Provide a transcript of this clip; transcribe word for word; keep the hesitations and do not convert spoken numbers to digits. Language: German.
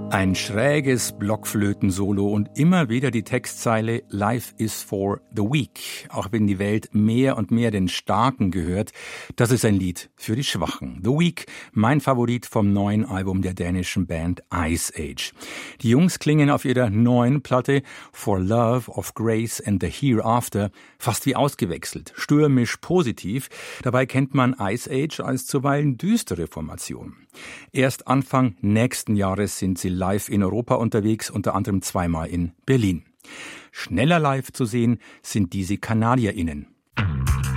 Ein schräges Blockflöten-Solo und immer wieder die Textzeile Life is for the weak. Auch wenn die Welt mehr und mehr den Starken gehört, das ist ein Lied für die Schwachen. The Weak, mein Favorit vom neuen Album der dänischen Band Ice Age. Die Jungs klingen auf ihrer neuen Platte For Love of Grace and the Hereafter fast wie ausgewechselt, stürmisch positiv. Dabei kennt man Ice Age als zuweilen düstere Formation. Erst Anfang nächsten Jahres sind sie live in Europa unterwegs, unter anderem zweimal in Berlin. Schneller live zu sehen sind diese KanadierInnen.